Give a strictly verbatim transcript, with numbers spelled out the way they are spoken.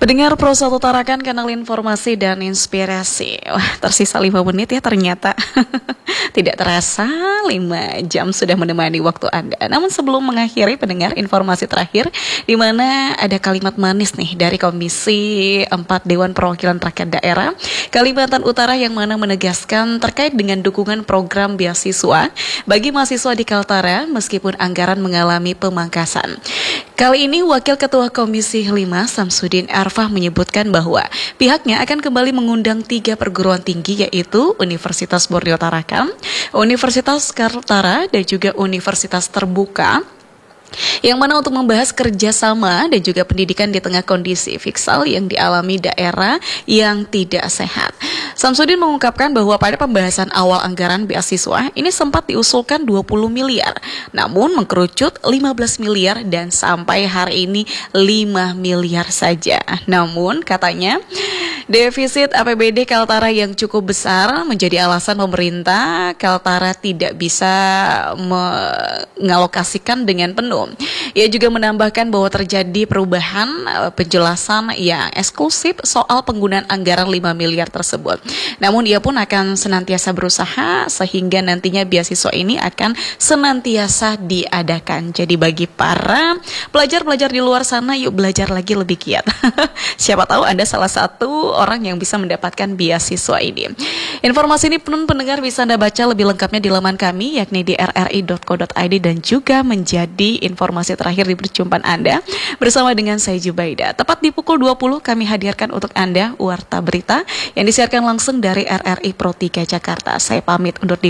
Pendengar Pro satu Tarakan, kanal informasi dan inspirasi. Wah, tersisa lima menit ya ternyata. Tidak terasa lima jam sudah menemani waktu Anda. Namun sebelum mengakhiri, pendengar, informasi terakhir di mana ada kalimat manis nih dari Komisi empat Dewan Perwakilan Rakyat Daerah Kalimantan Utara yang mana menegaskan terkait dengan dukungan program beasiswa bagi mahasiswa di Kaltara meskipun anggaran mengalami pemangkasan. Kali ini Wakil Ketua Komisi lima Samsudin Arfah menyebutkan bahwa pihaknya akan kembali mengundang tiga perguruan tinggi yaitu Universitas Borneo Tarakan, Universitas Kaltara, dan juga Universitas Terbuka, yang mana untuk membahas kerjasama dan juga pendidikan di tengah kondisi fiskal yang dialami daerah yang tidak sehat. Samsudin mengungkapkan bahwa pada pembahasan awal anggaran beasiswa ini sempat diusulkan dua puluh miliar, namun mengkerucut lima belas miliar dan sampai hari ini lima miliar saja. Namun katanya defisit A P B D Kaltara yang cukup besar menjadi alasan pemerintah Kaltara tidak bisa mengalokasikan dengan penuh. Ia juga menambahkan bahwa terjadi perubahan penjelasan yang eksklusif soal penggunaan anggaran lima miliar tersebut. Namun ia pun akan senantiasa berusaha sehingga nantinya beasiswa ini akan senantiasa diadakan. Jadi bagi para pelajar-pelajar di luar sana, yuk belajar lagi lebih giat. Siapa tahu Anda salah satu orang yang bisa mendapatkan beasiswa ini. Informasi ini pun pendengar bisa Anda baca lebih lengkapnya di laman kami yakni di r r i dot co dot i d dan juga menjadi informasi terakhir di perjumpaan Anda bersama dengan saya Jubaida. Tepat di pukul dua puluh kami hadirkan untuk Anda Warta Berita yang disiarkan langsung dari R R I Pro tiga Jakarta. Saya pamit undur diri.